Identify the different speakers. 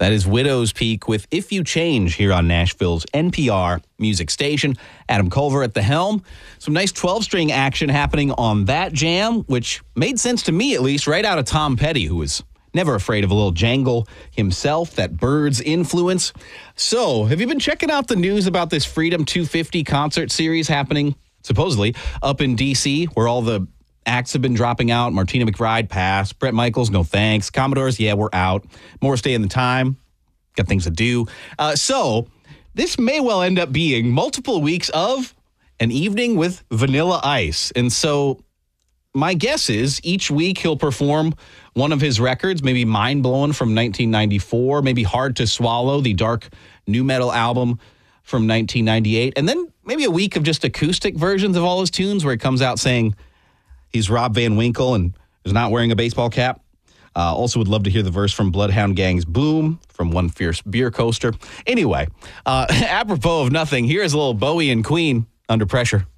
Speaker 1: That is Widow's Peak with If You Change here on Nashville's NPR music station. Adam Culver at the helm. Some nice 12-string action happening on that jam, which made sense to me, at least, right out of Tom Petty, who was never afraid of a little jangle himself, that Byrds influence. So, have you been checking out the news about this Freedom 250 concert series happening, supposedly, up in D.C., where all the acts have been dropping out? Martina McBride passed. Bret Michaels, no thanks. Commodores, yeah, we're out. More stay in the time. Got things to do. So this may well end up being multiple weeks of an evening with Vanilla Ice. And so my guess is each week he'll perform one of his records, maybe Mind Blowin' from 1994, maybe Hard to Swallow, the dark nu metal album from 1998, and then maybe a week of just acoustic versions of all his tunes where he comes out saying he's Rob Van Winkle and is not wearing a baseball cap. Also would love to hear the verse from Bloodhound Gang's Boom from One Fierce Beer Coaster. Anyway, apropos of nothing, here's a little Bowie and Queen, Under Pressure.